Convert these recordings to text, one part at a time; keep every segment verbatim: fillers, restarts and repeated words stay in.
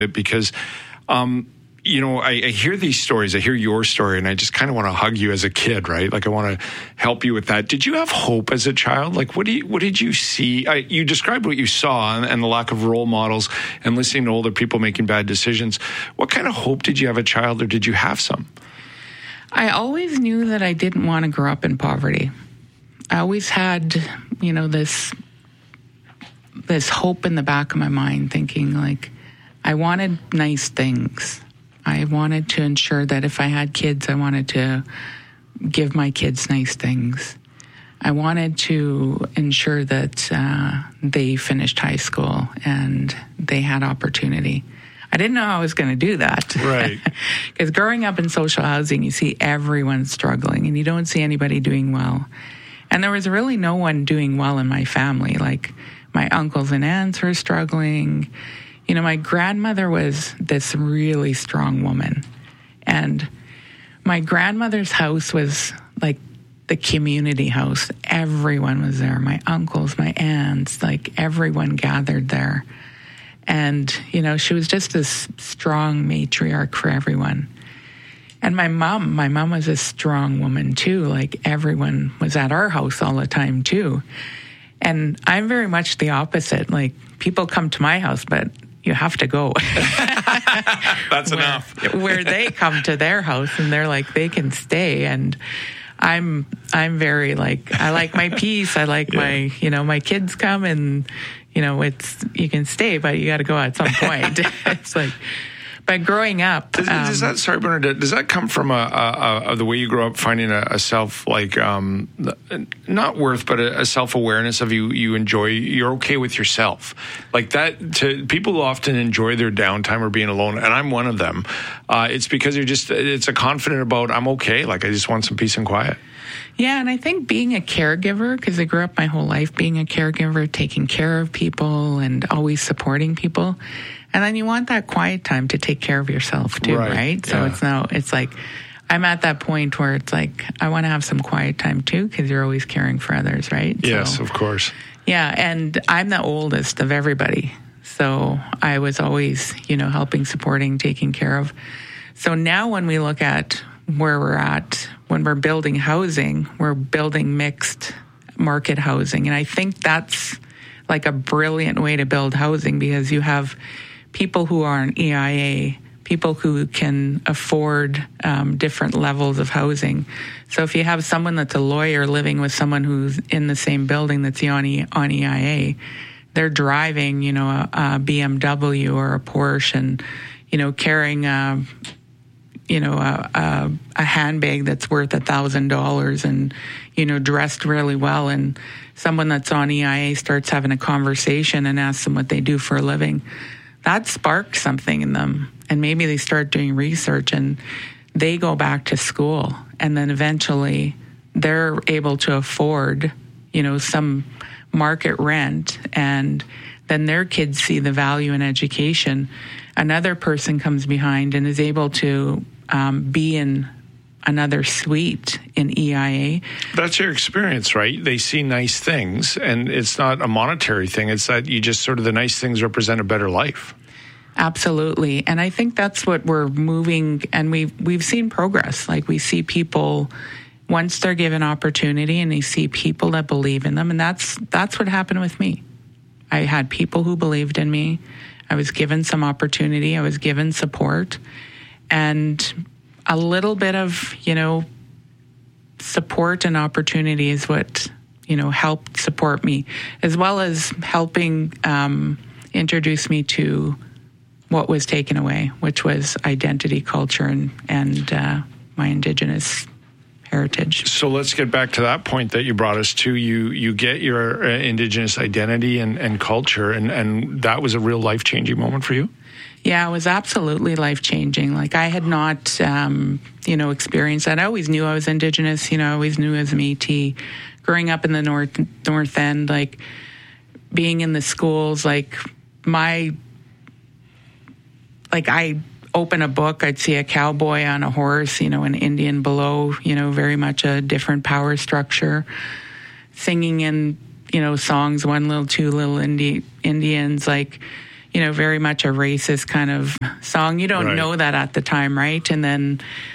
because, um, you know, I, I hear these stories, I hear your story, and I just kind of want to hug you as a kid, right? Like, I want to help you with that. Did you have hope as a child? Like, what do you, what did you see? I, you described what you saw and, and the lack of role models and listening to older people making bad decisions. What kind of hope did you have as a child, or did you have some? I always knew that I didn't want to grow up in poverty. I always had, you know, this, this hope in the back of my mind, thinking, like, I wanted nice things. I wanted to ensure that if I had kids, I wanted to give my kids nice things. I wanted to ensure that uh, they finished high school and they had opportunity. I didn't know how I was going to do that. Right. Because growing up in social housing, you see everyone struggling and you don't see anybody doing well. And there was really no one doing well in my family. Like, my uncles and aunts were struggling. You know, my grandmother was this really strong woman. And my grandmother's house was like the community house. Everyone was there. My uncles, my aunts, like everyone gathered there. And, you know, she was just this strong matriarch for everyone. And my mom, my mom was a strong woman too. Like, everyone was at our house all the time too. And I'm very much the opposite. Like, people come to my house, but you have to go. That's where, enough. Where they come to their house and they're like, they can stay. And I'm, I'm very like, I like my peace. I like yeah. my, you know, my kids come and, you know, it's, you can stay, but you got to go at some point. It's like, but growing up, does, um, does that, sorry, Bernadette, does that come from a, a, a the way you grew up, finding a, a self, like, um, not worth, but a, a self-awareness of you, you enjoy, you're okay with yourself, like that? To people who often enjoy their downtime or being alone, and I'm one of them. Uh, it's because you're just, it's a confident about, I'm okay. Like, I just want some peace and quiet. Yeah, and I think being a caregiver, because I grew up my whole life being a caregiver, taking care of people and always supporting people. And then you want that quiet time to take care of yourself too, right? right? So yeah. it's now, it's like, I'm at that point where it's like, I want to have some quiet time too, because you're always caring for others, right? Yes, so, of course. Yeah, and I'm the oldest of everybody. So I was always, you know, helping, supporting, taking care of. So now when we look at where we're at, when we're building housing, we're building mixed market housing. And I think that's like a brilliant way to build housing, because you have people who are on E I A, people who can afford um, different levels of housing. So if you have someone that's a lawyer living with someone who's in the same building that's on, e, on E I A, they're driving, you know, a, a B M W or a Porsche and, you know, carrying a, you know, a, a, a handbag that's worth a thousand dollars and, you know, dressed really well. And someone that's on E I A starts having a conversation and asks them what they do for a living. That sparks something in them. And maybe they start doing research and they go back to school. And then eventually they're able to afford, you know, some market rent. And then their kids see the value in education. Another person comes behind and is able to um, be in another suite in E I A. That's your experience, right? They see nice things, and it's not a monetary thing. It's that you just sort of, the nice things represent a better life. Absolutely. And I think that's what we're moving, and we've, we've seen progress. Like, we see people, once they're given opportunity and they see people that believe in them, and that's that's what happened with me. I had people who believed in me. I was given some opportunity. I was given support. And a little bit of, you know, support and opportunity is what, you know, helped support me, as well as helping um, introduce me to what was taken away, which was identity, culture, and, and uh, my Indigenous heritage. So let's get back to that point that you brought us to. You you get your uh, Indigenous identity and, and culture, and, and that was a real life-changing moment for you? Yeah, it was absolutely life-changing. Like, I had not, um, you know, experienced that. I always knew I was Indigenous. You know, I always knew I was Métis. Growing up in the North North End, like, being in the schools, like, my, like, I open a book, I'd see a cowboy on a horse, you know, an Indian below, you know, very much a different power structure, singing in, you know, songs, one little, two little Indi- Indians, like, you know, very much a racist kind of song. You don't Right. know that at the time, right? And then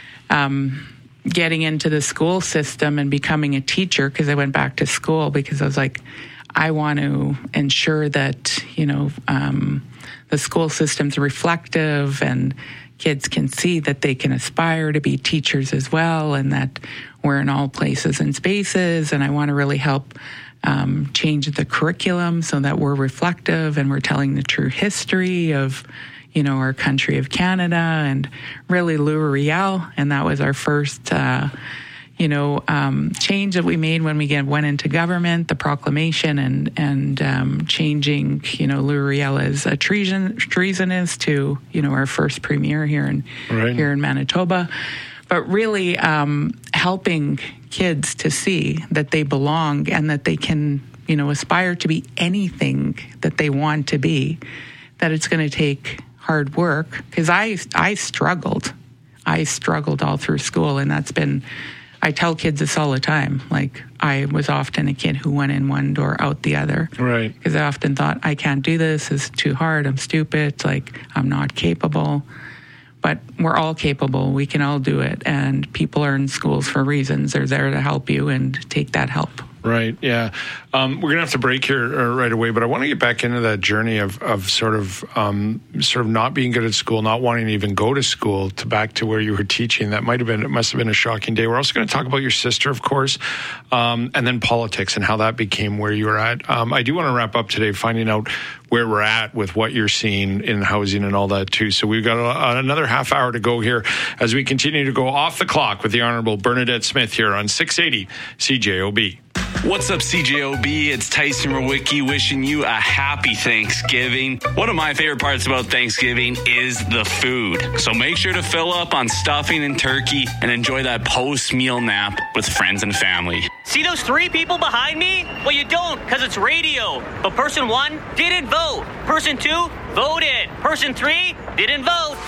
um, getting into the school system and becoming a teacher, because I went back to school because I was like, I want to ensure that, you know, um, the school system's reflective and kids can see that they can aspire to be teachers as well, and that we're in all places and spaces. And I want to really help um, change the curriculum so that we're reflective and we're telling the true history of, you know, our country of Canada and really Louis Riel. And that was our first, uh, you know, um, change that we made when we get, went into government, the proclamation and, and um, changing, you know, Louis Riel as a treason, treasonous to, you know, our first premier here in, right. here in Manitoba. But really um, helping kids to see that they belong and that they can, you know, aspire to be anything that they want to be, that it's going to take hard work. Because I, I struggled. I struggled all through school, and that's been, I tell kids this all the time. Like, I was often a kid who went in one door, out the other. Right. Because I often thought, I can't do this. It's too hard. I'm stupid. Like, I'm not capable. But we're all capable. We can all do it. And people are in schools for reasons. They're there to help you and take that help. Right. Yeah. Um, we're going to have to break here uh, right away, but I want to get back into that journey of, of sort of um, sort of not being good at school, not wanting to even go to school, to back to where you were teaching. That might have been, it must have been a shocking day. We're also going to talk about your sister, of course, um, and then politics and how that became where you were at. Um, I do want to wrap up today finding out where we're at with what you're seeing in housing and all that too. So we've got a, another half hour to go here as we continue to go off the clock with the Honourable Bernadette Smith here on six eighty C J O B. What's up, C J O B? It's Tyson Rowicki wishing you a happy Thanksgiving. One of my favorite parts about Thanksgiving is the food. So make sure to fill up on stuffing and turkey and enjoy that post-meal nap with friends and family. See those three people behind me? Well, you don't, because it's radio. But person one didn't vote. Person two voted. Person three didn't vote.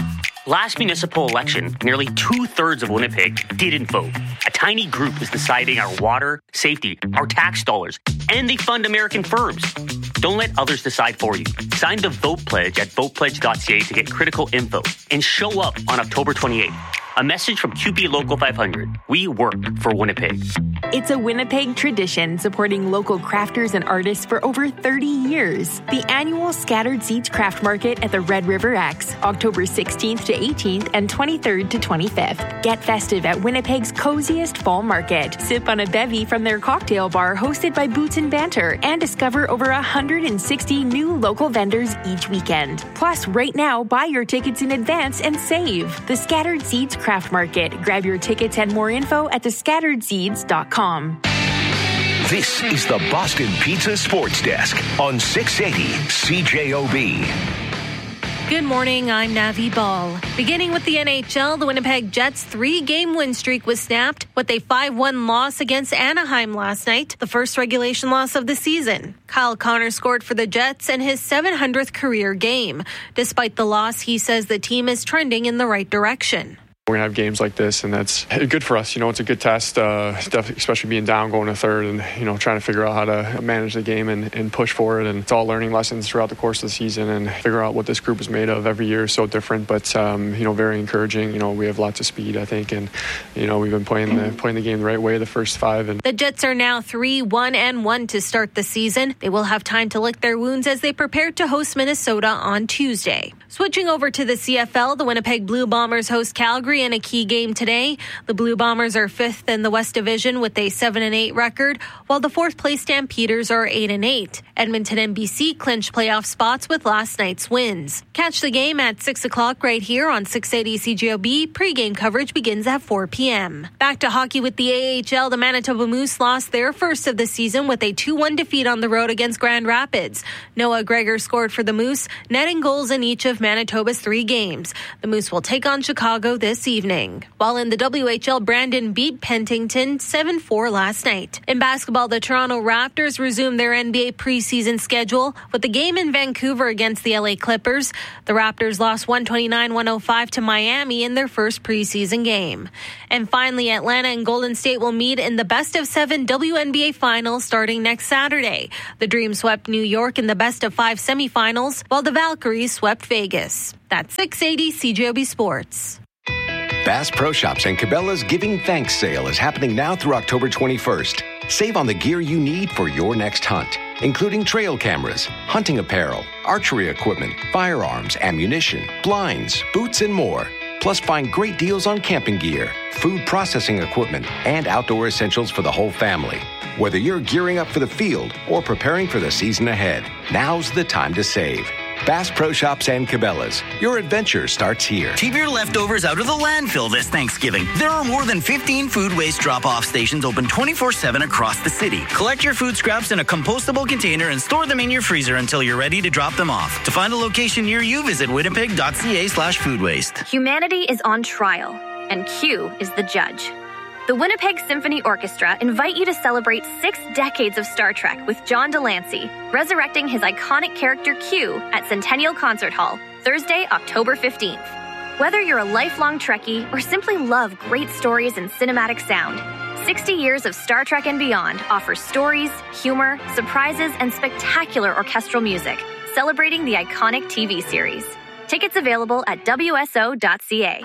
Last municipal election, nearly two-thirds of Winnipeg didn't vote. A tiny group is deciding our water, safety, our tax dollars, and they fund American firms. Don't let others decide for you. Sign the Vote Pledge at vote pledge dot c a to get critical info and show up on October twenty-eighth. A message from Q P Local five hundred. We work for Winnipeg. It's a Winnipeg tradition supporting local crafters and artists for over thirty years. The annual Scattered Seeds Craft Market at the Red River X, October sixteenth to eighteenth and twenty-third to twenty-fifth. Get festive at Winnipeg's coziest fall market. Sip on a bevy from their cocktail bar hosted by Boots and Banter and discover over one hundred sixty new local vendors each weekend. Plus, right now, buy your tickets in advance and save. The Scattered Seeds Craft Market. Grab your tickets and more info at the scattered seeds dot com. This is the Boston Pizza Sports Desk on six eighty C J O B. Good morning, I'm Navi Ball. Beginning with the N H L, the Winnipeg Jets' three-game win streak was snapped with a five one loss against Anaheim last night, the first regulation loss of the season. Kyle Connor scored for the Jets in his seven hundredth career game. Despite the loss, he says the team is trending in the right direction. We're going to have games like this, and that's good for us. You know, it's a good test, uh, especially being down, going to third, and, you know, trying to figure out how to manage the game and, and push forward. And it's all learning lessons throughout the course of the season and figure out what this group is made of. Every year is so different, but, um, you know, very encouraging. You know, we have lots of speed, I think, and, you know, we've been playing the, playing the game the right way the first five. And the Jets are now three one and one to start the season. They will have time to lick their wounds as they prepare to host Minnesota on Tuesday. Switching over to the C F L, the Winnipeg Blue Bombers host Calgary in a key game today. The Blue Bombers are fifth in the West Division with a seven and eight record, while the fourth place Stampeders are eight and eight. Edmonton and B C clinched playoff spots with last night's wins. Catch the game at six o'clock right here on six eighty C G O B. Pre-game coverage begins at four p.m. Back to hockey with the A H L. The Manitoba Moose lost their first of the season with a two one defeat on the road against Grand Rapids. Noah Gregor scored for the Moose, netting goals in each of Manitoba's three games. The Moose will take on Chicago this evening. While in the W H L, Brandon beat Pentington seven four last night. In basketball, the Toronto Raptors resumed their N B A preseason schedule with the game in Vancouver against the L A Clippers. The Raptors lost one twenty-nine to one oh five to Miami in their first preseason game. And finally, Atlanta and Golden State will meet in the best of seven W N B A finals starting next Saturday. The Dream swept New York in the best of five semifinals, while the Valkyries swept Vegas. That's six eighty C J O B Sports. Bass Pro Shops and Cabela's Giving Thanks sale is happening now through October twenty-first. Save on the gear you need for your next hunt, including trail cameras, hunting apparel, archery equipment, firearms, ammunition, blinds, boots, and more. Plus, find great deals on camping gear, food processing equipment, and outdoor essentials for the whole family. Whether you're gearing up for the field or preparing for the season ahead, now's the time to save. Bass Pro Shops and Cabela's. Your adventure starts here. Keep your leftovers out of the landfill this Thanksgiving. There are more than fifteen food waste drop-off stations open twenty-four seven across the city. Collect your food scraps in a compostable container and store them in your freezer until you're ready to drop them off. To find a location near you, visit winnipeg.ca slash food waste. Humanity is on trial, and Q is the judge. The Winnipeg Symphony Orchestra invite you to celebrate six decades of Star Trek with John Delancey, resurrecting his iconic character Q at Centennial Concert Hall, Thursday, October fifteenth. Whether you're a lifelong Trekkie or simply love great stories and cinematic sound, sixty years of Star Trek and Beyond offers stories, humor, surprises, and spectacular orchestral music, celebrating the iconic T V series. Tickets available at W S O dot C A.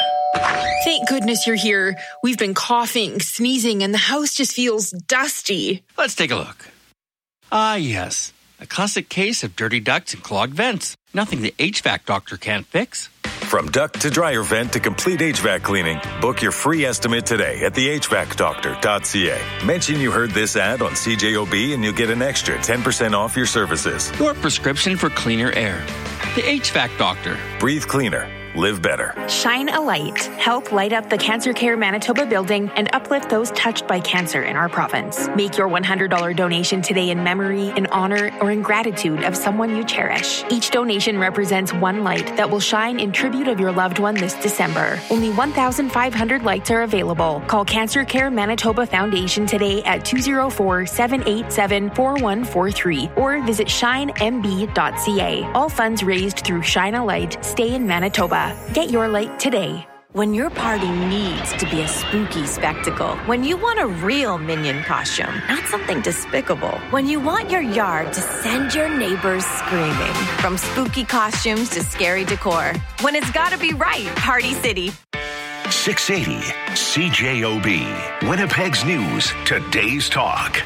Thank goodness you're here. We've been coughing, sneezing, and the house just feels dusty. Let's take a look. Ah, yes. A classic case of dirty ducts and clogged vents. Nothing the H V A C doctor can't fix. From duct to dryer vent to complete H V A C cleaning, book your free estimate today at the H V A C doctor dot C A. Mention you heard this ad on C J O B and you'll get an extra ten percent off your services. Your prescription for cleaner air. The H V A C doctor. Breathe cleaner. Live better. Shine a light. Help light up the Cancer Care Manitoba building and uplift those touched by cancer in our province. Make your one hundred dollars donation today in memory, in honor, or in gratitude of someone you cherish. Each donation represents one light that will shine in tribute of your loved one this December. Only one thousand five hundred lights are available. Call Cancer Care Manitoba Foundation today at two oh four, seven eight seven, four one four three or visit shine m b dot c a. All funds raised through Shine a Light stay in Manitoba. Get your light today. When your party needs to be a spooky spectacle, when you want a real Minion costume, not something despicable, when you want your yard to send your neighbors screaming, from spooky costumes to scary decor, when it's gotta be right, Party City. six eighty C J O B, Winnipeg's News, today's talk.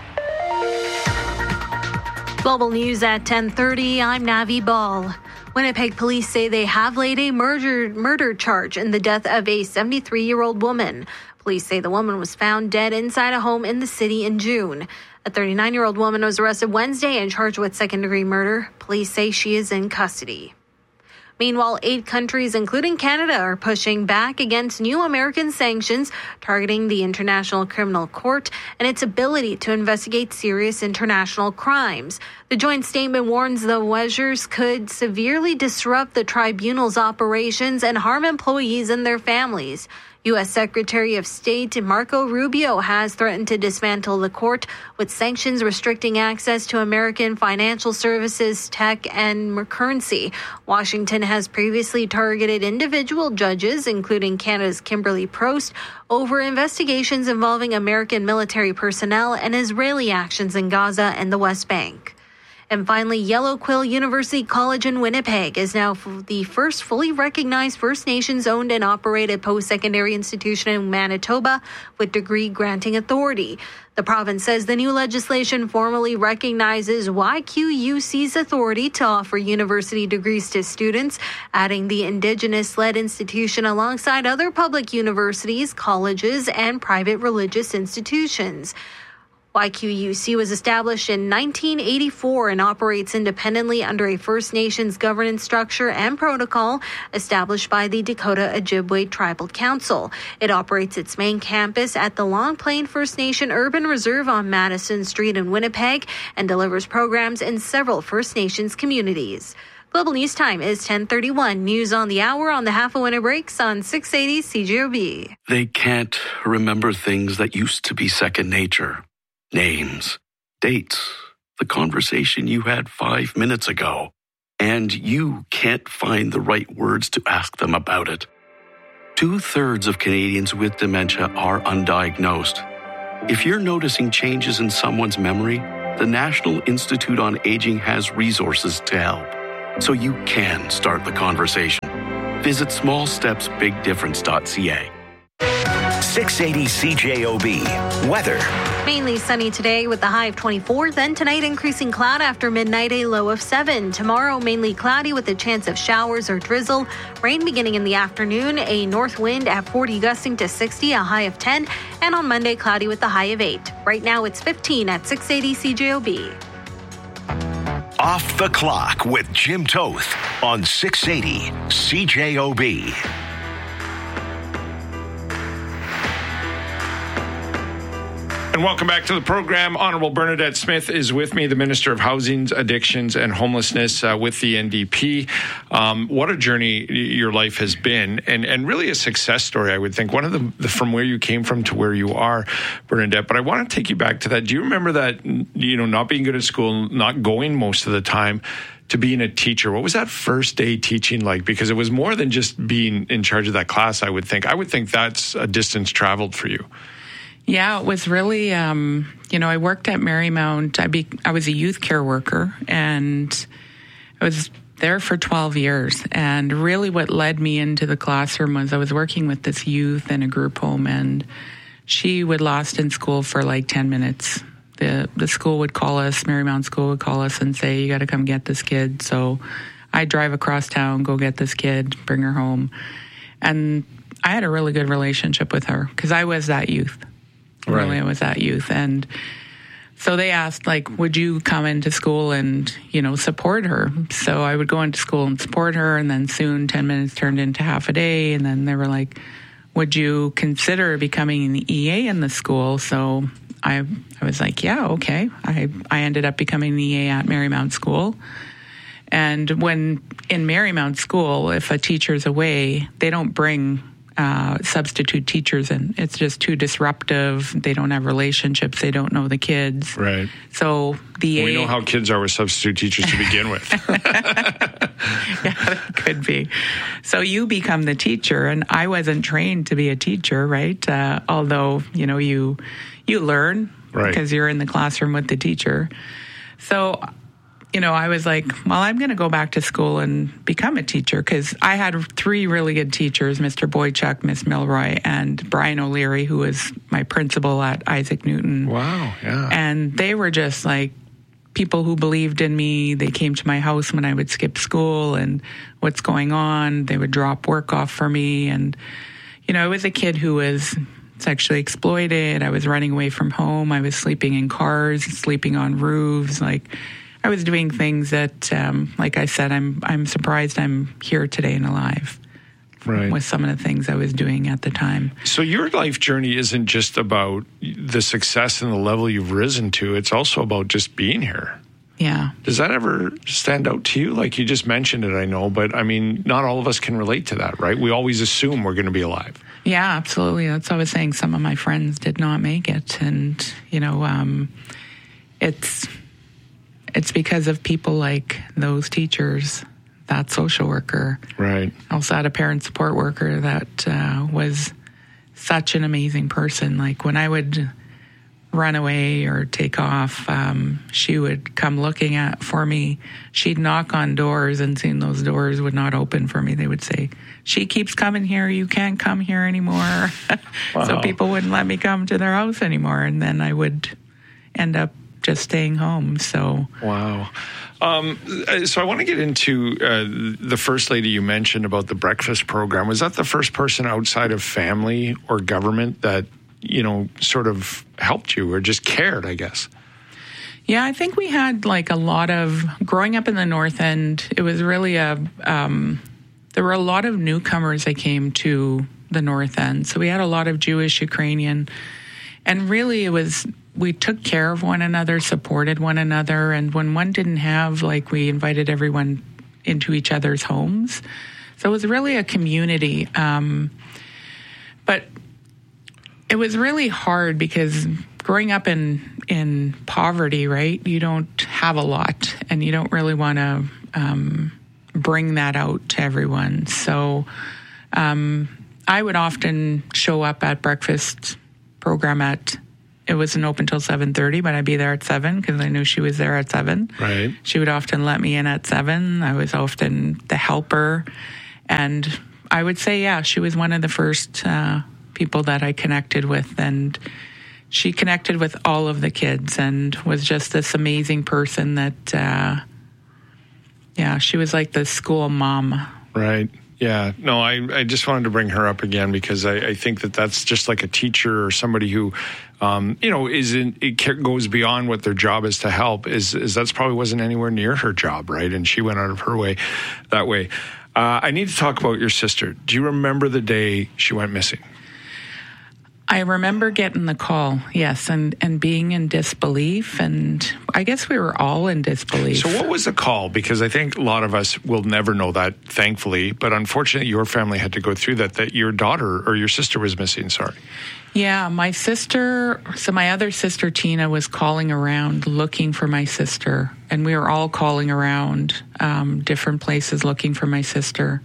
Global News at ten thirty, I'm Navi Ball. Winnipeg police say they have laid a murder murder charge in the death of a seventy-three-year-old woman. Police say the woman was found dead inside a home in the city in June. A thirty-nine-year-old woman was arrested Wednesday and charged with second-degree murder. Police say she is in custody. Meanwhile, eight countries, including Canada, are pushing back against new American sanctions targeting the International Criminal Court and its ability to investigate serious international crimes. The joint statement warns the measures could severely disrupt the tribunal's operations and harm employees and their families. U S Secretary of State Marco Rubio has threatened to dismantle the court with sanctions restricting access to American financial services, tech, and currency. Washington has previously targeted individual judges, including Canada's Kimberly Prost, over investigations involving American military personnel and Israeli actions in Gaza and the West Bank. And finally, Yellow Quill University College in Winnipeg is now the first fully recognized First Nations-owned and operated post-secondary institution in Manitoba with degree-granting authority. The province says the new legislation formally recognizes Y Q U C's authority to offer university degrees to students, adding the Indigenous-led institution alongside other public universities, colleges, and private religious institutions. Y Q U C was established in nineteen eighty-four and operates independently under a First Nations governance structure and protocol established by the Dakota Ojibwe Tribal Council. It operates its main campus at the Long Plain First Nation Urban Reserve on Madison Street in Winnipeg and delivers programs in several First Nations communities. Global News Time is ten thirty-one. News on the hour on the Half a Winter Breaks on six eighty C J O B. They can't remember things that used to be second nature. Names, dates, the conversation you had five minutes ago. And you can't find the right words to ask them about it. Two-thirds of Canadians with dementia are undiagnosed. If you're noticing changes in someone's memory, the National Institute on Aging has resources to help, so you can start the conversation. Visit small steps big difference dot c a. six eighty C J O B. Weather. Mainly sunny today with the high of twenty-four. Then tonight, increasing cloud after midnight, a low of seven. Tomorrow, mainly cloudy with a chance of showers or drizzle. Rain beginning in the afternoon. A north wind at forty, gusting to sixty, a high of ten. And on Monday, cloudy with a high of eight. Right now, it's fifteen at six eighty C J O B. Off the Clock with Jim Toth on six eighty C J O B. And welcome back to the program. Honorable Bernadette Smith is with me, the Minister of Housing, Addictions and Homelessness uh, with the N D P. Um, what a journey your life has been, and, and really a success story, I would think. One of the, the from where you came from to where you are, Bernadette. But I want to take you back to that. Do you remember that, you know, not being good at school, not going most of the time, to being a teacher? What was that first day teaching like? Because it was more than just being in charge of that class, I would think. I would think that's a distance traveled for you. Yeah, it was really, um, you know, I worked at Marymount. I, be, I was a youth care worker, and I was there for twelve years. And really what led me into the classroom was I was working with this youth in a group home, and she would lost in school for like ten minutes. The, the school would call us, Marymount School would call us and say, you got to come get this kid. So I'd drive across town, go get this kid, bring her home. And I had a really good relationship with her because I was that youth. Right. Really, I was that youth. And so they asked, like, would you come into school and, you know, support her? So I would go into school and support her, and then soon ten minutes turned into half a day. And then they were like, would you consider becoming an E A in the school? So I I was like, yeah, okay. I, I ended up becoming an E A at Marymount School. And when in Marymount School, if a teacher's away, they don't bring Uh, substitute teachers, and it's just too disruptive. They don't have relationships. They don't know the kids. Right. So the we A- know how kids are with substitute teachers to begin with. Yeah, that could be. So you become the teacher, and I wasn't trained to be a teacher, right? Uh, although you know you you learn right. because you're in the classroom with the teacher. So. You know, I was like, well, I'm going to go back to school and become a teacher because I had three really good teachers, Mister Boychuk, Miss Milroy, and Brian O'Leary, who was my principal at Isaac Newton. Wow, yeah. And they were just like people who believed in me. They came to my house when I would skip school and what's going on. They would drop work off for me. And, you know, I was a kid who was sexually exploited. I was running away from home. I was sleeping in cars, sleeping on roofs, like... I was doing things that, um, like I said, I'm I'm surprised I'm here today and alive. Right. With some of the things I was doing at the time. So your life journey isn't just about the success and the level you've risen to. It's also about just being here. Yeah. Does that ever stand out to you? Like you just mentioned it, I know, but I mean, not all of us can relate to that, right? We always assume we're going to be alive. Yeah, absolutely. That's what I was saying. Some of my friends did not make it. And, you know, um, it's... It's because of people like those teachers, that social worker. Right. I also had a parent support worker that uh, was such an amazing person. Like when I would run away or take off, um, she would come looking at for me. She'd knock on doors, and seeing those doors would not open for me. They would say, she keeps coming here. You can't come here anymore. Wow. So people wouldn't let me come to their house anymore. And then I would end up just staying home. So wow. Um, so I want to get into uh, the first lady you mentioned about the breakfast program. Was that the first person outside of family or government that, you know, sort of helped you or just cared, I guess? Yeah, I think we had like a lot of, growing up in the North End, it was really a, um, there were a lot of newcomers that came to the North End. So we had a lot of Jewish, Ukrainian, and really it was, we took care of one another, supported one another, and when one didn't have, like, we invited everyone into each other's homes. So it was really a community. Um, but it was really hard because growing up in, in poverty, right, you don't have a lot and you don't really want to um, bring that out to everyone. So um, I would often show up at breakfast program at, it wasn't open till seven thirty, but I'd be there at seven because I knew she was there at seven. Right. She would often let me in at seven. I was often the helper. And I would say, yeah, she was one of the first uh, people that I connected with. And she connected with all of the kids and was just this amazing person that, uh, yeah, she was like the school mom. Right. Yeah. No, I, I just wanted to bring her up again because I, I think that that's just like a teacher or somebody who, um, you know, isn't, it goes beyond what their job is to help, is, is that's probably wasn't anywhere near her job, right? And she went out of her way that way. Uh, I need to talk about your sister. Do you remember the day she went missing? I remember getting the call, yes, and, and being in disbelief, and I guess we were all in disbelief. So what was the call? Because I think a lot of us will never know that, thankfully, but unfortunately your family had to go through that, that your daughter or your sister was missing, sorry. Yeah, my sister, so my other sister, Tina, was calling around looking for my sister, and we were all calling around um, different places looking for my sister.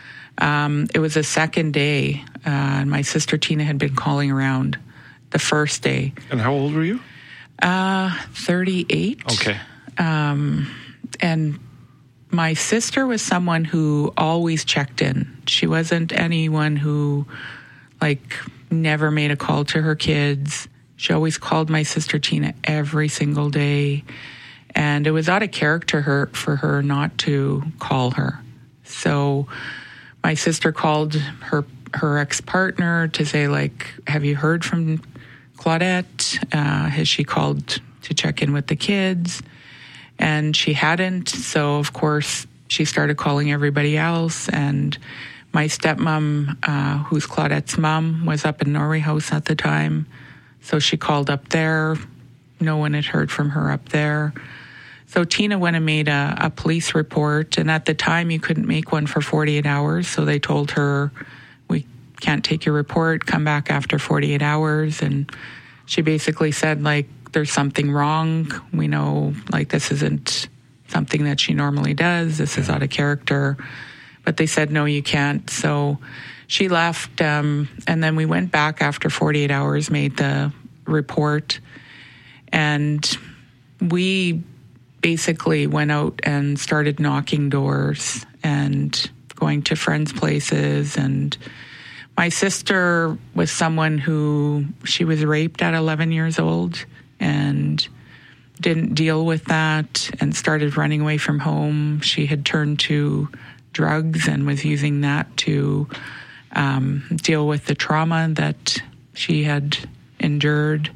Um, it was a second day, uh, and my sister Tina had been calling around the first day. And how old were you? Uh, thirty-eight. Okay. Um, and my sister was someone who always checked in. She wasn't anyone who, like, never made a call to her kids. She always called my sister Tina every single day. And it was out of character her, for her not to call her. So my sister called her her ex-partner to say, like, have you heard from Claudette? Uh, has she called to check in with the kids? And she hadn't. So, of course, she started calling everybody else. And my stepmom, uh, who's Claudette's mom, was up in Norway House at the time. So she called up there. No one had heard from her up there. So Tina went and made a, a police report, and at the time you couldn't make one for forty-eight hours, so they told her, we can't take your report, come back after forty-eight hours, and she basically said, like, there's something wrong. We know, like, this isn't something that she normally does. This is out of character. But they said, no, you can't. So she left, um, and then we went back after forty-eight hours, made the report, and we basically went out and started knocking doors and going to friends' places. And my sister was someone who, she was raped at eleven years old and didn't deal with that and started running away from home. She had turned to drugs and was using that to um, deal with the trauma that she had endured.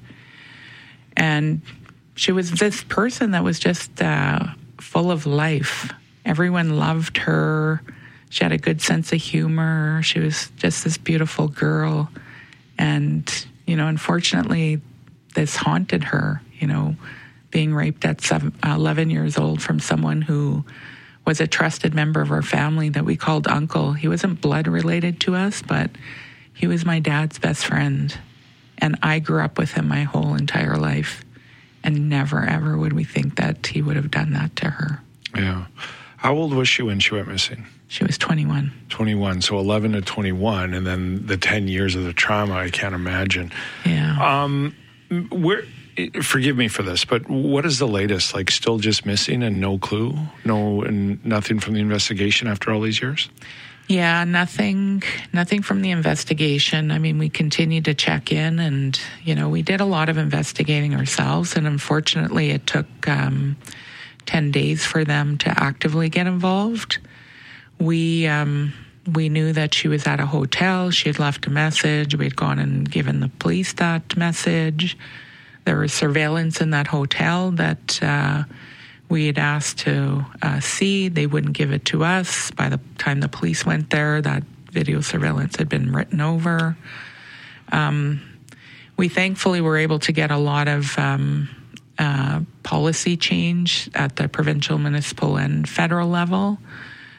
And she was this person that was just uh, full of life. Everyone loved her. She had a good sense of humor. She was just this beautiful girl. And, you know, unfortunately, this haunted her, you know, being raped at seven, eleven years old from someone who was a trusted member of our family that we called Uncle. He wasn't blood related to us, but he was my dad's best friend. And I grew up with him my whole entire life. And never, ever would we think that he would have done that to her. Yeah. How old was she when she went missing? She was twenty-one. twenty-one, so eleven to twenty-one, and then the ten years of the trauma, I can't imagine. Yeah. Um, where, forgive me for this, but what is the latest? Like, still just missing and no clue? No, and nothing from the investigation after all these years? Yeah, nothing, nothing from the investigation. I mean, we continued to check in, and, you know, we did a lot of investigating ourselves, and unfortunately it took um, ten days for them to actively get involved. We um, we knew that she was at a hotel. She had left a message. We had gone and given the police that message. There was surveillance in that hotel that uh, we had asked to uh, see. They wouldn't give it to us. By the time the police went there, that video surveillance had been written over. Um, we thankfully were able to get a lot of um, uh, policy change at the provincial, municipal, and federal level.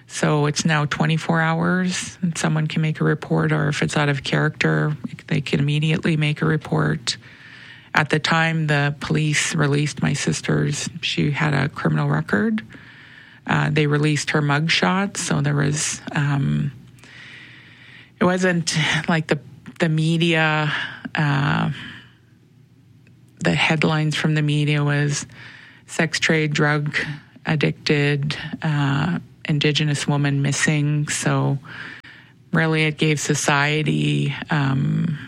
So it's now twenty-four hours, and someone can make a report, or if it's out of character, they can immediately make a report. At the time the police released my sister's, she had a criminal record. Uh, they released her mugshot, so there was, um, it wasn't like the the media, uh, the headlines from the media was sex trade, drug addicted, uh, Indigenous woman missing. So really it gave society um,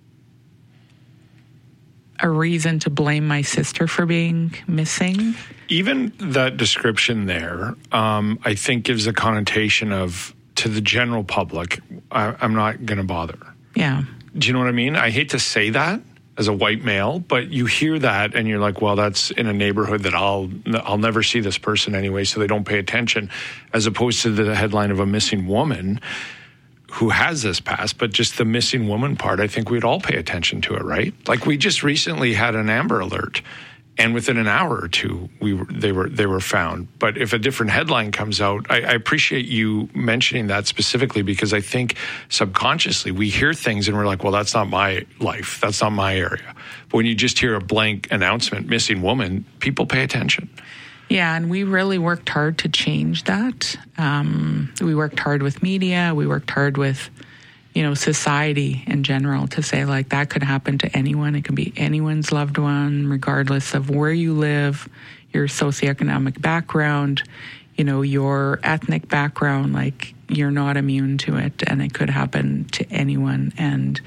a reason to blame my sister for being missing. Even that description there, um, I think gives a connotation of, to the general public, I, I'm not going to bother. Yeah. Do you know what I mean? I hate to say that as a white male, but you hear that and you're like, well, that's in a neighborhood that I'll I'll never see this person anyway, so they don't pay attention, as opposed to the headline of a missing woman who has this past. But just the missing woman part, I think we'd all pay attention to it, right? Like, we just recently had an Amber Alert, and within an hour or two, we were, they were they were found. But if a different headline comes out, I, I appreciate you mentioning that specifically, because I think subconsciously we hear things and we're like, well, that's not my life. That's not my area. But when you just hear a blank announcement, missing woman, people pay attention. Yeah, and we really worked hard to change that. Um, we worked hard with media. We worked hard with, you know, society in general to say, like, that could happen to anyone. It can be anyone's loved one, regardless of where you live, your socioeconomic background, you know, your ethnic background. Like, you're not immune to it, and it could happen to anyone. And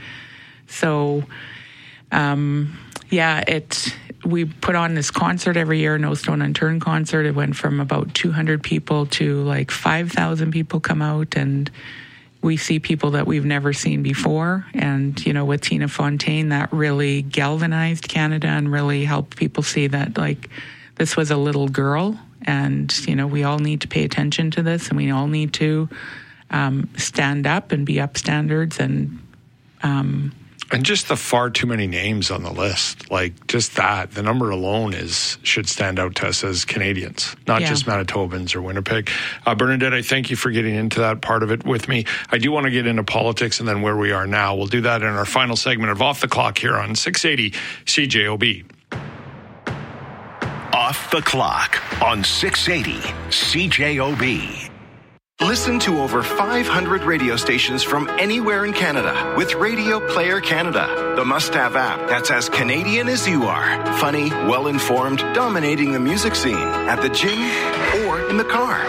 so, um, yeah, it. We put on this concert every year, No Stone Unturned concert. It went from about two hundred people to like five thousand people come out, and we see people that we've never seen before. And, you know, with Tina Fontaine, that really galvanized Canada and really helped people see that, like, this was a little girl. And, you know, we all need to pay attention to this, and we all need to um, stand up and be upstanders. And, um, and just the far too many names on the list, like just that, the number alone is should stand out to us as Canadians, not yeah. just Manitobans or Winnipeg. Uh, Bernadette, I thank you for getting into that part of it with me. I do want to get into politics and then where we are now. We'll do that in our final segment of Off the Clock here on six eighty C J O B. Off the Clock on six eighty C J O B. Listen to over five hundred radio stations from anywhere in Canada with Radio Player Canada, the must-have app that's as Canadian as you are. Funny, well-informed, dominating the music scene at the gym or in the car.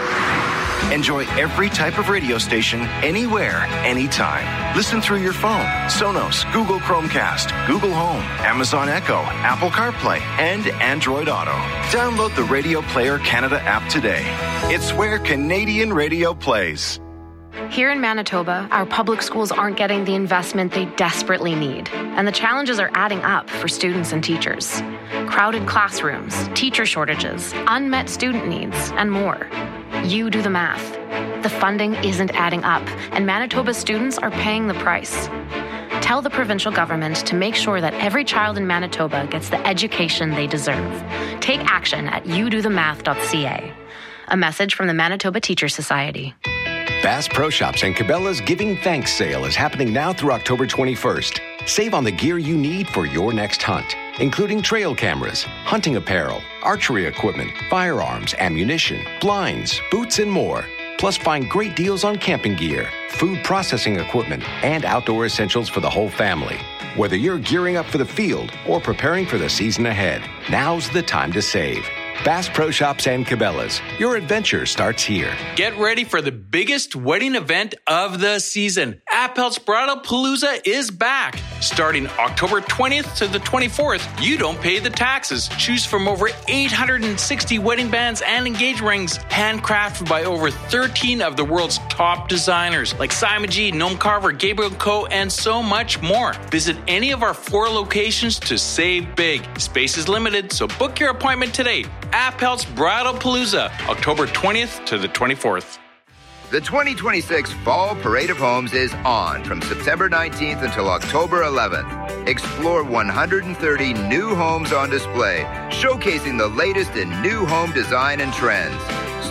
Enjoy every type of radio station, anywhere, anytime. Listen through your phone, Sonos, Google Chromecast, Google Home, Amazon Echo, Apple CarPlay, and Android Auto. Download the Radio Player Canada app today. It's where Canadian radio plays. Here in Manitoba, our public schools aren't getting the investment they desperately need, and the challenges are adding up for students and teachers. Crowded classrooms, teacher shortages, unmet student needs, and more. You do the math. The funding isn't adding up, and Manitoba students are paying the price. Tell the provincial government to make sure that every child in Manitoba gets the education they deserve. Take action at you do the math dot c a. A message from the Manitoba Teacher Society. Bass Pro Shops and Cabela's Giving Thanks sale is happening now through October twenty-first. Save on the gear you need for your next hunt, including trail cameras, hunting apparel, archery equipment, firearms, ammunition, blinds, boots, and more. Plus, find great deals on camping gear, food processing equipment, and outdoor essentials for the whole family. Whether you're gearing up for the field or preparing for the season ahead, now's the time to save. Bass Pro Shops and Cabela's. Your adventure starts here. Get ready for the biggest wedding event of the season. Appel's Bridal Palooza is back. Starting October twentieth to the twenty-fourth, you don't pay the taxes. Choose from over eight hundred sixty wedding bands and engagement rings, handcrafted by over thirteen of the world's top designers, like Simon G, Noam Carver, Gabriel Co., and so much more. Visit any of our four locations to save big. Space is limited, so book your appointment today. Appel's Bridal Palooza, October twentieth to the twenty-fourth. The twenty twenty-six Fall Parade of Homes is on from September nineteenth until October eleventh. Explore one hundred thirty new homes on display, showcasing the latest in new home design and trends.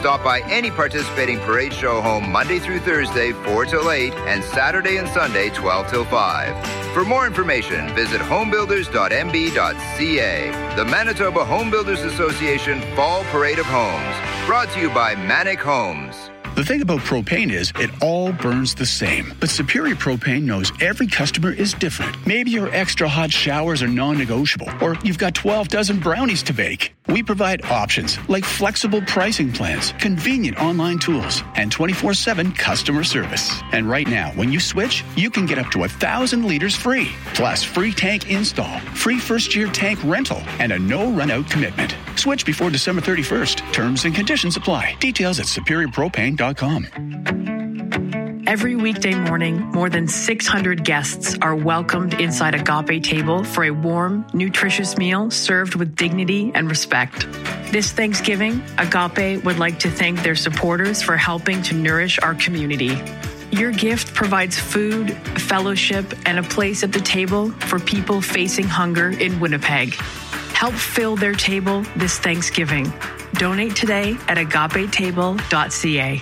Stop by any participating parade show home Monday through Thursday, four till eight, and Saturday and Sunday, twelve till five. For more information, visit homebuilders dot m b dot c a. The Manitoba Home Builders Association Fall Parade of Homes. Brought to you by Manic Homes. The thing about propane is it all burns the same. But Superior Propane knows every customer is different. Maybe your extra hot showers are non-negotiable, or you've got twelve dozen brownies to bake. We provide options like flexible pricing plans, convenient online tools, and twenty-four seven customer service. And right now, when you switch, you can get up to one thousand liters free. Plus, free tank install, free first-year tank rental, and a no-run-out commitment. Switch before December thirty-first. Terms and conditions apply. Details at superior propane dot com. Every weekday morning, more than six hundred guests are welcomed inside Agape Table for a warm, nutritious meal served with dignity and respect. This Thanksgiving, Agape would like to thank their supporters for helping to nourish our community. Your gift provides food, fellowship, and a place at the table for people facing hunger in Winnipeg. Help fill their table this Thanksgiving. Donate today at agape table dot c a.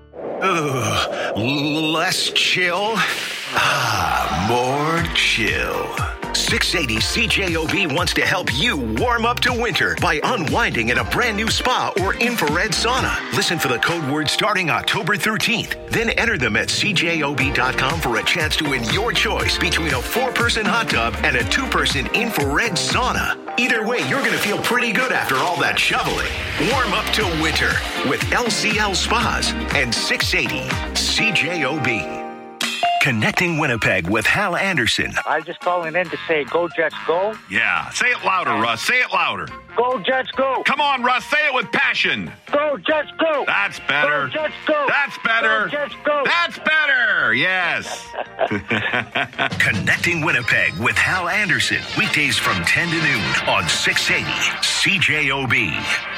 Ugh, less chill, ah, more chill. six eighty C J O B wants to help you warm up to winter by unwinding in a brand new spa or infrared sauna. Listen for the code word starting October thirteenth. Then enter them at c j o b dot com for a chance to win your choice between a four-person hot tub and a two-person infrared sauna. Either way, you're going to feel pretty good after all that shoveling. Warm up to winter with L C L Spas and six eighty C J O B. Connecting Winnipeg with Hal Anderson. I'm just calling in to say, go Jets, go. Yeah, say it louder, Russ. Say it louder. Go Jets, go. Come on, Russ. Say it with passion. Go Jets, go. That's better. Go Jets, go. That's better. Go Jets, go. That's better. Yes. Connecting Winnipeg with Hal Anderson. Weekdays from ten to noon on six eighty C J O B.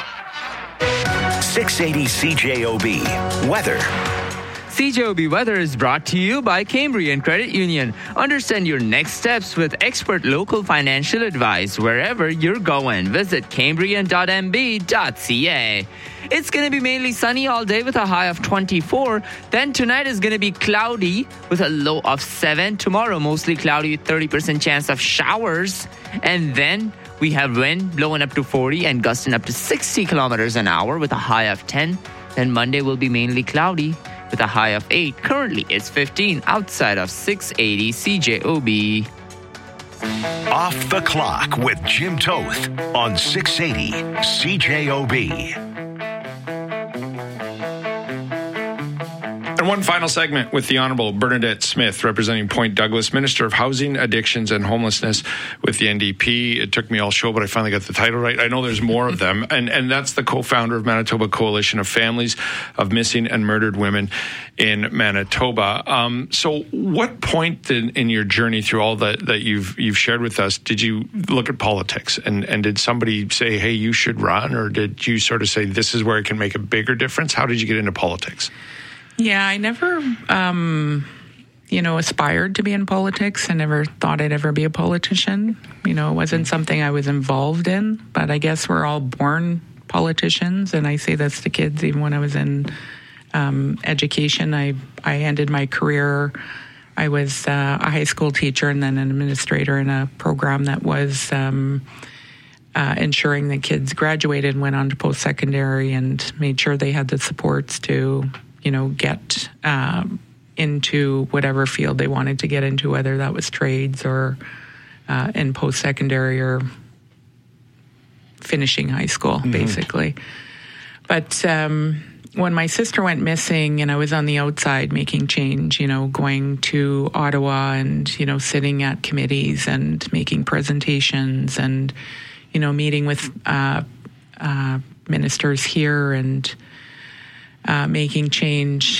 six eighty C J O B. Weather. C J O B Weather is brought to you by Cambrian Credit Union. Understand your next steps with expert local financial advice wherever you're going. Visit cambrian dot m b dot c a. It's going to be mainly sunny all day with a high of twenty-four. Then tonight is going to be cloudy with a low of seven. Tomorrow, mostly cloudy with thirty percent chance of showers. And then we have wind blowing up to forty and gusting up to sixty kilometers an hour with a high of ten. Then Monday will be mainly cloudy with a high of eight. Currently, it's fifteen outside of six eighty C J O B. Off the Clock with Jim Toth on six eighty C J O B. And one final segment with the Honourable Bernadette Smith, representing Point Douglas, Minister of Housing, Addictions and Homelessness with the N D P. It took me all show, but I finally got the title right. I know there's more of them. And and that's the co-founder of Manitoba Coalition of Families of Missing and Murdered Women in Manitoba. Um, so what point in, in your journey through all that, that you've you've shared with us, did you look at politics? And, and did somebody say, hey, you should run? Or did you sort of say, this is where it can make a bigger difference? How did you get into politics? Yeah, I never, um, you know, aspired to be in politics. I never thought I'd ever be a politician. You know, it wasn't something I was involved in, but I guess we're all born politicians. And I say this to kids even when I was in um, education. I, I ended my career. I was uh, a high school teacher and then an administrator in a program that was um, uh, ensuring that kids graduated and went on to post-secondary and made sure they had the supports to, you know, get um, into whatever field they wanted to get into, whether that was trades or uh, in post-secondary or finishing high school, mm-hmm. basically. But um, when my sister went missing and I was on the outside making change, you know, going to Ottawa and, you know, sitting at committees and making presentations and, you know, meeting with uh, uh, ministers here and Uh, making change,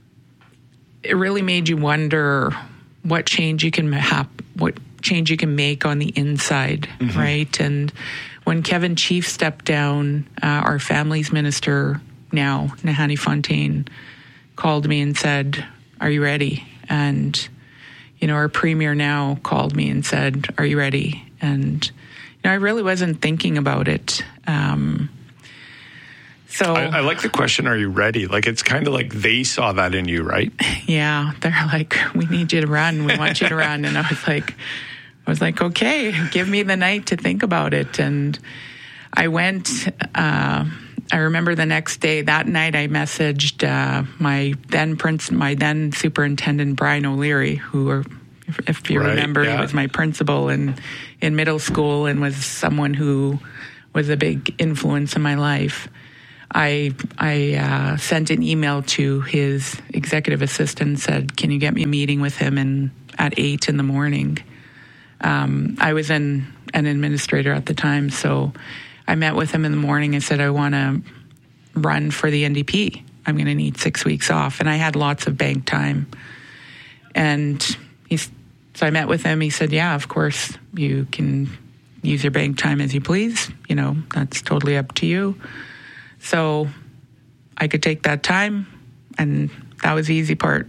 it really made you wonder what change you can have, what change you can make on the inside, mm-hmm. right? And when Kevin Chief stepped down, uh, our families minister now, Nahanni Fontaine, called me and said, "Are you ready?" And you know, our premier now called me and said, "Are you ready?" And you know, I really wasn't thinking about it. Um, So I, I like the question, are you ready? Like, it's kind of like they saw that in you, right? Yeah. They're like, we need you to run. We want you to run. And I was like, I was like, okay, give me the night to think about it. And I went, uh, I remember the next day, that night I messaged uh, my then prince, my then superintendent, Brian O'Leary, who, are, if, if you right, remember, yeah. he was my principal in, in middle school and was someone who was a big influence in my life. I I uh, sent an email to his executive assistant and said, can you get me a meeting with him in, at eight in the morning? Um, I was in, an administrator at the time, so I met with him in the morning and said, I want to run for the N D P. I'm going to need six weeks off. And I had lots of bank time. And he's, so I met with him. He said, yeah, of course, you can use your bank time as you please. You know, that's totally up to you. So I could take that time, and that was the easy part.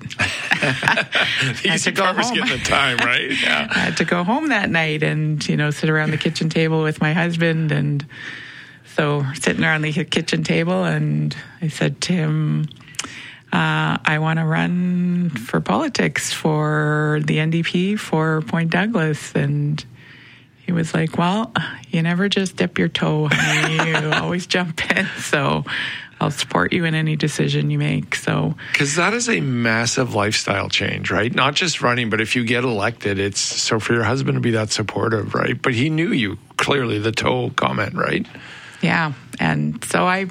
The easy part was getting the time, right? Yeah. I had to go home that night and, you know, sit around the kitchen table with my husband. And so sitting around the kitchen table, and I said to him, uh, I want to run for politics for the N D P for Point Douglas. And he was like, well, you never just dip your toe, honey. You always jump in. So I'll support you in any decision you make. So, because that is a massive lifestyle change, right? Not just running, but if you get elected, it's so for your husband to be that supportive, right? But he knew you clearly, the toe comment, right? Yeah. And so I,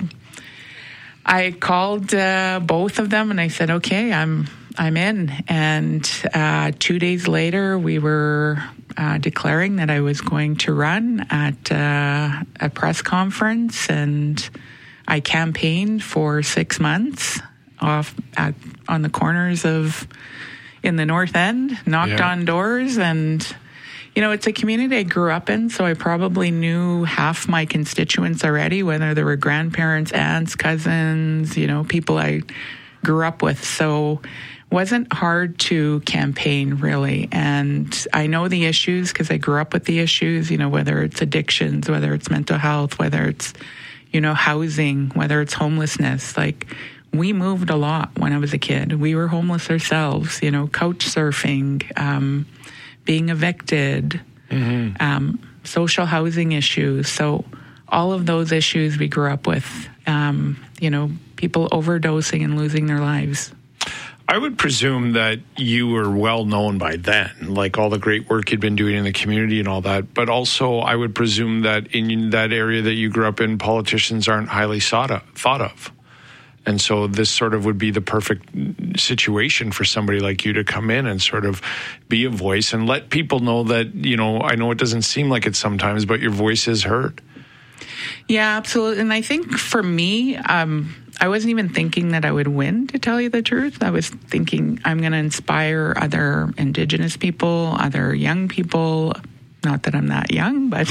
I called uh, both of them and I said, okay, I'm, I'm in. And uh, two days later, we were uh, declaring that I was going to run at uh, a press conference, and I campaigned for six months off at, on the corners of in the North End, knocked Yeah. on doors, and you know, it's a community I grew up in, so I probably knew half my constituents already, whether they were grandparents, aunts, cousins, you know, people I grew up with. So it wasn't hard to campaign, really. And I know the issues because I grew up with the issues, you know, whether it's addictions, whether it's mental health, whether it's, you know, housing, whether it's homelessness. Like, we moved a lot when I was a kid. We were homeless ourselves, you know, couch surfing, um, being evicted, mm-hmm. um, social housing issues. So all of those issues we grew up with, um, you know, people overdosing and losing their lives. I would presume that you were well known by then, like all the great work you'd been doing in the community and all that. But also, I would presume that in that area that you grew up in, politicians aren't highly sought of, thought of. And so this sort of would be the perfect situation for somebody like you to come in and sort of be a voice and let people know that, you know, I know it doesn't seem like it sometimes, but your voice is heard. Yeah, absolutely. And I think for me, um, I wasn't even thinking that I would win, to tell you the truth. I was thinking I'm going to inspire other Indigenous people, other young people, not that I'm that young, but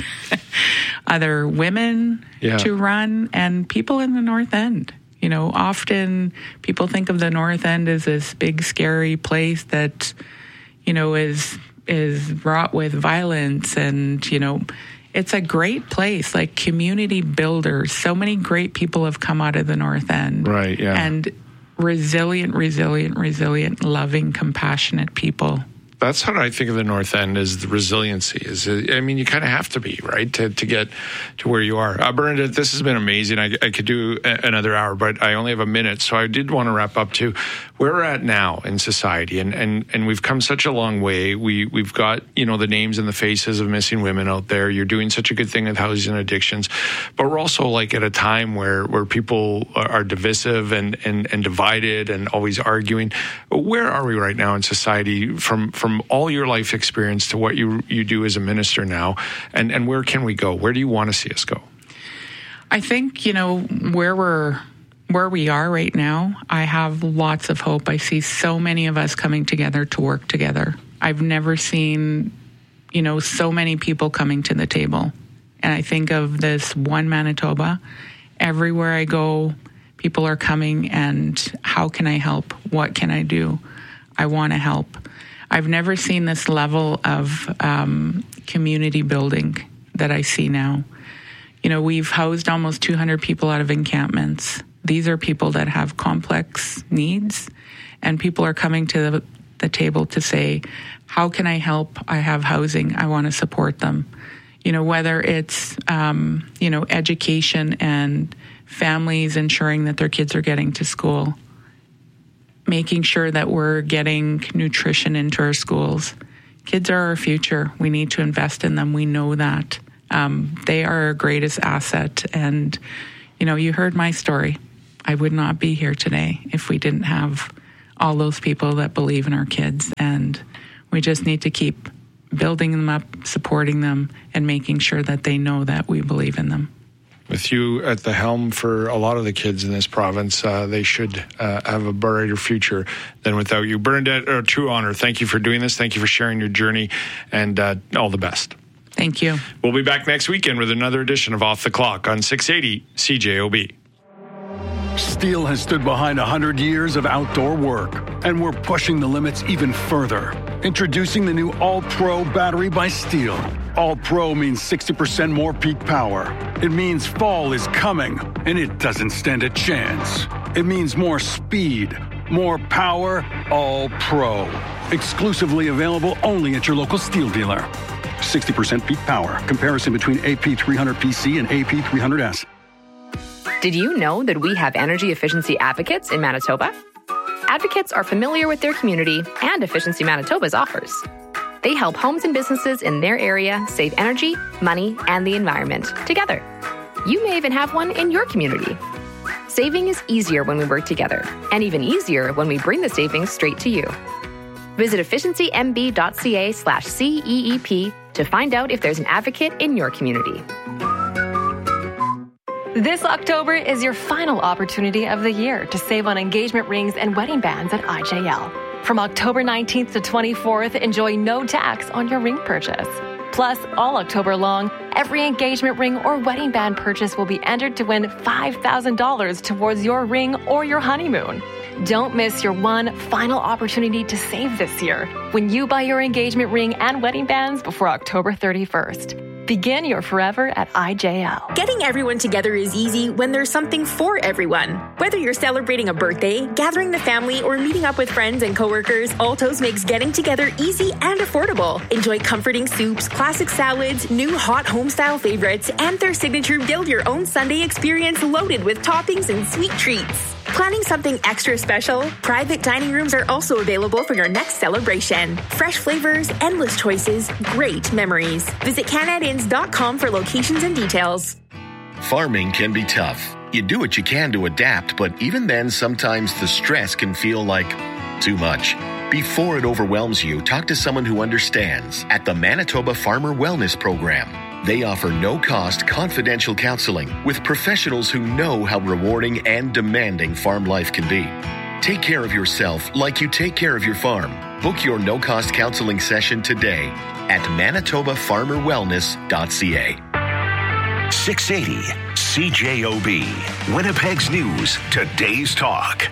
other women yeah. to run, and people in the North End. You know, often people think of the North End as this big, scary place that, you know, is is wrought with violence. And, you know, it's a great place, like community builders. So many great people have come out of the North End. Right, yeah. And resilient, resilient, resilient, loving, compassionate people. That's how I think of the North End, is the resiliency. Is I mean, you kind of have to be, right, to, to get to where you are. Uh, Bernadette, this has been amazing. I, I could do a, another hour, but I only have a minute, so I did want to wrap up too. Where we're at now in society, and, and, and we've come such a long way. We, we've got, you know, the names and the faces of missing women out there. You're doing such a good thing with housing addictions, but we're also like at a time where, where people are divisive and, and, and divided and always arguing. Where are we right now in society from, from all your life experience to what you you do as a minister now, and and where can we go? Where do you want to see us go? I think, you know, where we're where we are right now, I have lots of hope. I see so many of us coming together to work together. I've never seen, you know, so many people coming to the table. And I think of this one Manitoba. Everywhere I go, people are coming, and how can I help? What can I do? I want to help. I've never seen this level of um, community building that I see now. You know, we've housed almost two hundred people out of encampments. These are people that have complex needs, and people are coming to the, the table to say, how can I help? I have housing. I want to support them. You know, whether it's, um, you know, education and families ensuring that their kids are getting to school, making sure that we're getting nutrition into our schools. Kids are our future. We need to invest in them. We know that. Um, they are our greatest asset. And, you know, you heard my story. I would not be here today if we didn't have all those people that believe in our kids. And we just need to keep building them up, supporting them, and making sure that they know that we believe in them. With you at the helm for a lot of the kids in this province, uh, they should uh, have a brighter future than without you. Bernadette, a true honor. Thank you for doing this. Thank you for sharing your journey, and uh, all the best. Thank you. We'll be back next weekend with another edition of Off the Clock on six eighty C J O B. Steel has stood behind one hundred years of outdoor work, and we're pushing the limits even further. Introducing the new All-Pro battery by Steel. All-Pro means sixty percent more peak power. It means fall is coming, and it doesn't stand a chance. It means more speed, more power, All-Pro. Exclusively available only at your local Steel dealer. sixty percent peak power. Comparison between A P three hundred P C and A P three hundred S. Did you know that we have energy efficiency advocates in Manitoba? Advocates are familiar with their community and Efficiency Manitoba's offers. They help homes and businesses in their area save energy, money, and the environment together. You may even have one in your community. Saving is easier when we work together, and even easier when we bring the savings straight to you. Visit efficiencymb.ca slash CEEP to find out if there's an advocate in your community. This October is your final opportunity of the year to save on engagement rings and wedding bands at I J L. From October nineteenth to twenty-fourth, enjoy no tax on your ring purchase. Plus, all October long, every engagement ring or wedding band purchase will be entered to win five thousand dollars towards your ring or your honeymoon. Don't miss your one final opportunity to save this year when you buy your engagement ring and wedding bands before October thirty-first. Begin your forever at I J L. Getting everyone together is easy when there's something for everyone. Whether you're celebrating a birthday, gathering the family, or meeting up with friends and coworkers, Alto's makes getting together easy and affordable. Enjoy comforting soups, classic salads, new hot home-style favorites, and their signature build-your-own Sunday experience loaded with toppings and sweet treats. Planning something extra special? Private dining rooms are also available for your next celebration. Fresh flavors, endless choices, great memories. Visit canada inns dot com for locations and details. Farming can be tough. You do what you can to adapt, but even then, sometimes the stress can feel like too much. Before it overwhelms you, talk to someone who understands at the Manitoba Farmer Wellness Program. They offer no-cost, confidential counseling with professionals who know how rewarding and demanding farm life can be. Take care of yourself like you take care of your farm. Book your no-cost counseling session today at manitoba farmer wellness dot c a. six eighty C J O B, Winnipeg's News, Today's Talk.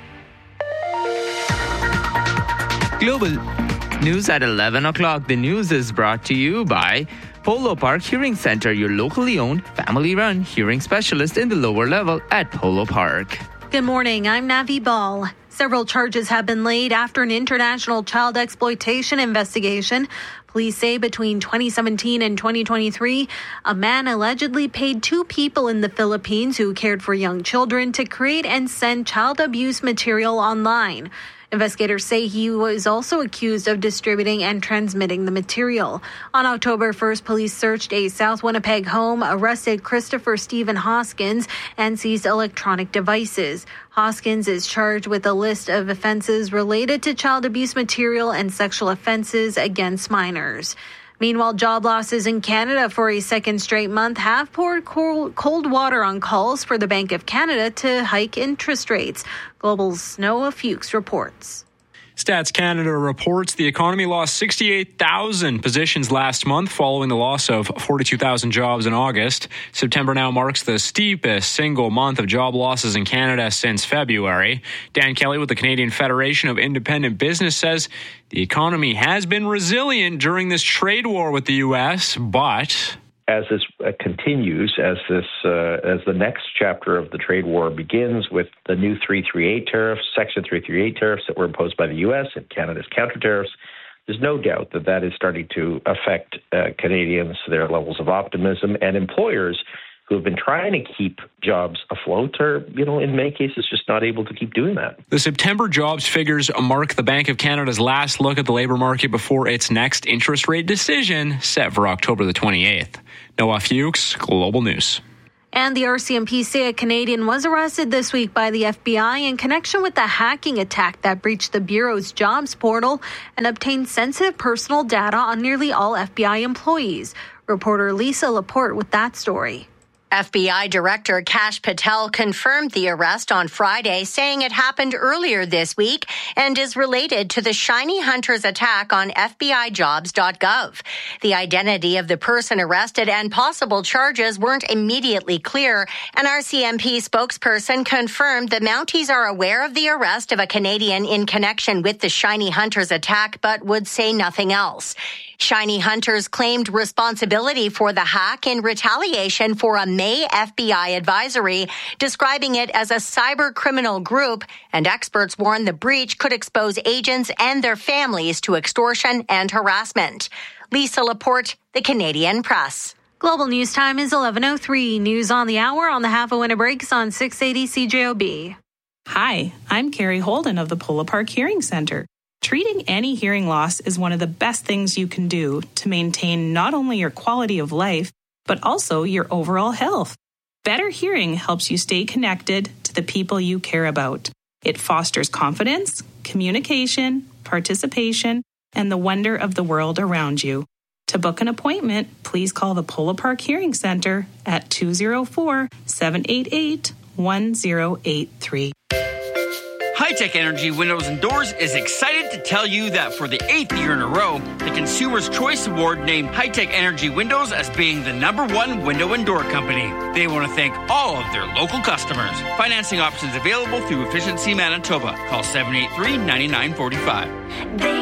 Global news at eleven o'clock. The news is brought to you by Polo Park Hearing Center, your locally owned, family-run hearing specialist in the lower level at Polo Park. Good morning, I'm Navi Ball. Several charges have been laid after an international child exploitation investigation. Police say between twenty seventeen and twenty twenty-three, a man allegedly paid two people in the Philippines who cared for young children to create and send child abuse material online. Investigators say he was also accused of distributing and transmitting the material. On October first, police searched a South Winnipeg home, arrested Christopher Stephen Hoskins, and seized electronic devices. Hoskins is charged with a list of offenses related to child abuse material and sexual offenses against minors. Meanwhile, job losses in Canada for a second straight month have poured cold water on calls for the Bank of Canada to hike interest rates. Global's Noah Fuchs reports. Stats Canada reports the economy lost sixty-eight thousand positions last month following the loss of forty-two thousand jobs in August. September now marks the steepest single month of job losses in Canada since February. Dan Kelly with the Canadian Federation of Independent Business says the economy has been resilient during this trade war with the U S, but as this uh, continues, as this uh, as the next chapter of the trade war begins with the new three thirty-eight tariffs, Section three thirty-eight tariffs that were imposed by the U S and Canada's counter tariffs, there's no doubt that that is starting to affect uh, Canadians, their levels of optimism, and employers who have been trying to keep jobs afloat are, you know, in many cases just not able to keep doing that. The September jobs figures mark the Bank of Canada's last look at the labour market before its next interest rate decision set for October the twenty-eighth. Noah Fuchs, Global News. And the R C M P say a Canadian was arrested this week by the F B I in connection with the hacking attack that breached the Bureau's jobs portal and obtained sensitive personal data on nearly all F B I employees. Reporter Lisa Laporte with that story. F B I Director Kash Patel confirmed the arrest on Friday, saying it happened earlier this week and is related to the Shiny Hunters attack on F B I jobs dot gov. The identity of the person arrested and possible charges weren't immediately clear. An R C M P spokesperson confirmed the Mounties are aware of the arrest of a Canadian in connection with the Shiny Hunters attack, but would say nothing else. Shiny Hunters claimed responsibility for the hack in retaliation for a May F B I advisory, describing it as a cyber criminal group, and experts warn the breach could expose agents and their families to extortion and harassment. Lisa Laporte, the Canadian Press. Global News Time is eleven oh three. News on the hour on the Half a Winter Breaks on six eighty C J O B. Hi, I'm Carrie Holden of the Polo Park Hearing Center. Treating any hearing loss is one of the best things you can do to maintain not only your quality of life, but also your overall health. Better hearing helps you stay connected to the people you care about. It fosters confidence, communication, participation, and the wonder of the world around you. To book an appointment, please call the Polo Park Hearing Center at two oh four, seven eight eight, one oh eight three. High-Tech Energy Windows and Doors is excited to tell you that for the eighth year in a row, the Consumer's Choice Award named High-Tech Energy Windows as being the number one window and door company. They want to thank all of their local customers. Financing options available through Efficiency Manitoba. Call seven eight three, nine nine four five. They